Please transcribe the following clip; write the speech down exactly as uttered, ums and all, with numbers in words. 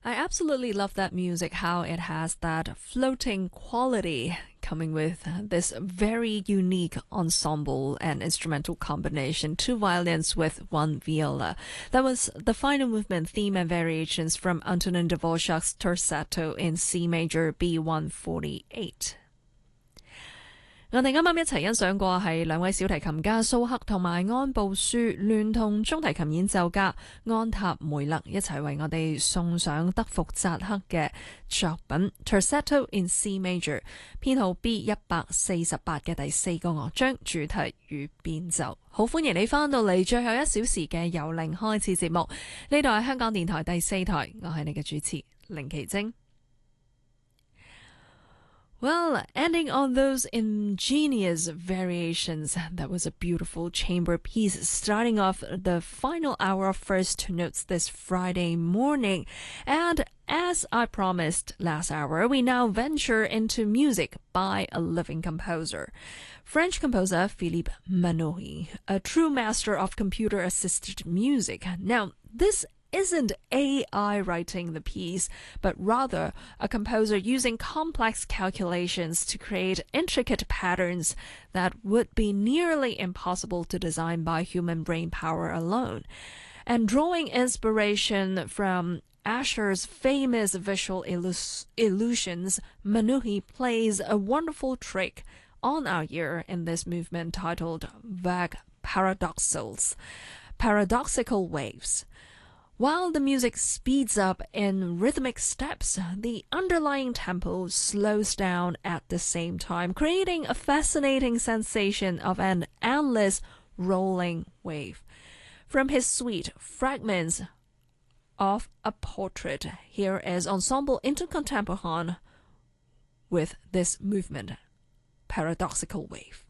I absolutely love that music, how it has that floating quality coming with this very unique ensemble and instrumental combination, two violins with one viola. That was the final movement, theme and variations from Antonin Dvorak's Terzetto in C major B one forty-eight。我哋啱啱一齊欣賞過係兩位小提琴家蘇克同埋安布舒聯同中提琴演奏家安塔梅勒一齊為我哋送上德福扎克嘅作品 Terzetto in C major 編號 B 一百四十八嘅第四個樂章主題與變奏。好歡迎你返到嚟最後一小時嘅由零開始節目，呢度係香港電台第四台，我係你嘅主持凌奇晶。Well, ending on those ingenious variations, that was a beautiful chamber piece, starting off the final hour of First Notes this Friday morning. And as I promised last hour, we now venture into music by a living composer. French composer Philippe Manoury, a true master of computer-assisted music. Now, this isn't A I writing the piece, but rather a composer using complex calculations to create intricate patterns that would be nearly impossible to design by human brain power alone. And drawing inspiration from Asher's famous visual illus- illusions, Manoury plays a wonderful trick on our ear in this movement titled Vague Paradoxals, Paradoxical Waves. While the music speeds up in rhythmic steps, the underlying tempo slows down at the same time, creating a fascinating sensation of an endless rolling wave. From his suite, Fragments of a Portrait, here is Ensemble Intercontemporain with this movement, Paradoxical Wave.